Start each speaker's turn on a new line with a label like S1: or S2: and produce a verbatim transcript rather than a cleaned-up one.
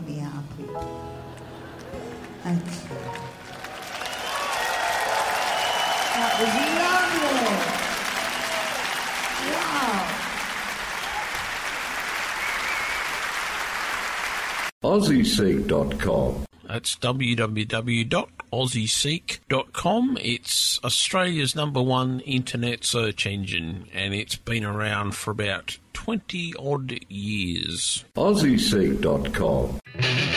S1: in the armpit. Okay. That
S2: was lovely. Wow. aussie seek dot com.
S3: That's w w w dot aussie seek dot com. It's Australia's number one internet search engine, and it's been around for about twenty odd years.
S2: aussie seek dot com.